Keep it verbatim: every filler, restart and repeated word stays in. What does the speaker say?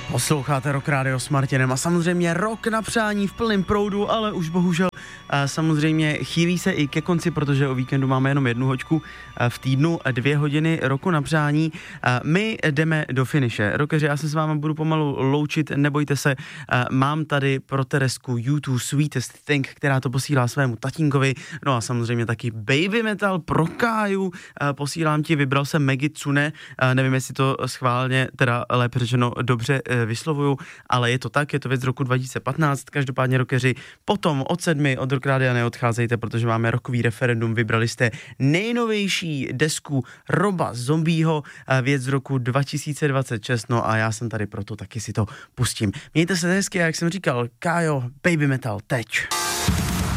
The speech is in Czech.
Posloucháte Rock Radio s Martinem a samozřejmě rok na přání v plném proudu, ale už bohužel a samozřejmě chýlí se i ke konci, protože o víkendu máme jenom jednu hoďku v týdnu, dvě hodiny roku na přání. My jdeme do finiše. Rockeři, já se s vámi budu pomalu loučit, nebojte se, mám tady pro Teresku U dva Sweetest Thing, která to posílá svému tatínkovi, no a samozřejmě taky Baby Metal pro Káju, posílám ti, vybral jsem Megi Tsune, nevím, jestli to schválně, teda lépe řečeno dobře vyslovuju, ale je to tak, je to věc z roku dva tisíce patnáct, každopádně rockeři, potom od sedmi od Rock Rádia neodcházejte, protože máme rokový referendum, vybrali jste nejnovější desku Roba Zombieho, věc z roku dva tisíce dvacet šest, no a já jsem tady proto, taky si to pustím. Mějte se hezky, jak jsem říkal, Kájo, Baby Metal, teď.